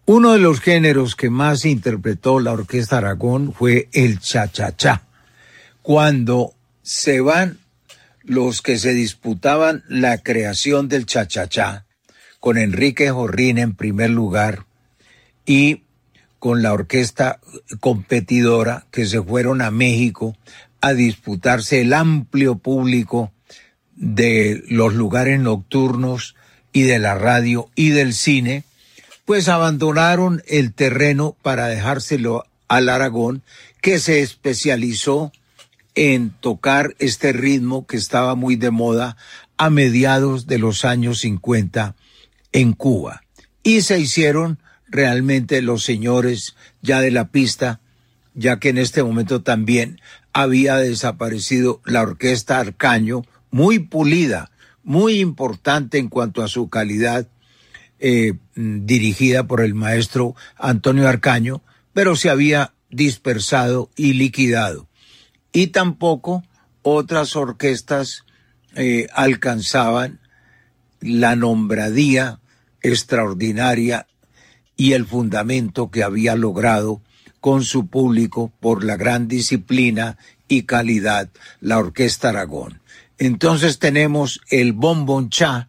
Uno de los géneros que más interpretó la Orquesta Aragón fue el cha-cha-cha. Cuando se van los que se disputaban la creación del cha-cha-cha, con Enrique Jorrín en primer lugar y con la orquesta competidora que se fueron a México a disputarse el amplio público de los lugares nocturnos y de la radio y del cine, pues abandonaron el terreno para dejárselo al Aragón, que se especializó en tocar este ritmo que estaba muy de moda a mediados de los años 50 en Cuba. Y se hicieron realmente los señores ya de la pista, ya que en este momento también había desaparecido la Orquesta Arcaño, muy pulida, muy importante en cuanto a su calidad, dirigida por el maestro Antonio Arcaño, pero se había dispersado y liquidado. Y tampoco otras orquestas alcanzaban la nombradía extraordinaria y el fundamento que había logrado con su público por la gran disciplina y calidad la Orquesta Aragón. Entonces tenemos el bombonchá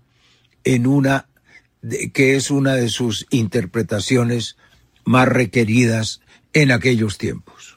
que es una de sus interpretaciones más requeridas en aquellos tiempos.